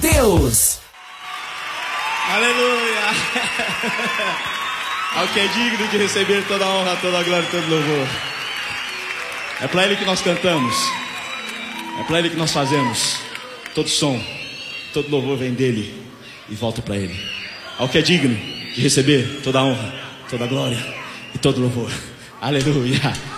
Deus. Aleluia. Ao que é digno de receber toda a honra, toda a glória e todo louvor. É para Ele que nós cantamos. É para Ele que nós fazemos. Todo som, todo louvor vem dEle e volta para Ele. Ao que é digno de receber toda a honra, toda a glória e todo louvor. Aleluia.